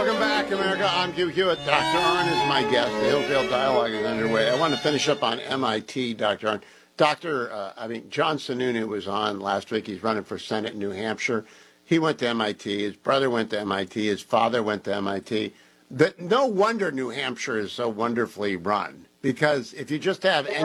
Welcome back, America. I'm Hugh Hewitt. Dr. Arnn is my guest. The Hillsdale Dialogue is underway. I want to finish up on MIT, Dr. Arnn. John Sununu was on last week. He's running for Senate in New Hampshire. He went to MIT. His brother went to MIT. His father went to MIT. No wonder New Hampshire is so wonderfully run, because if you just have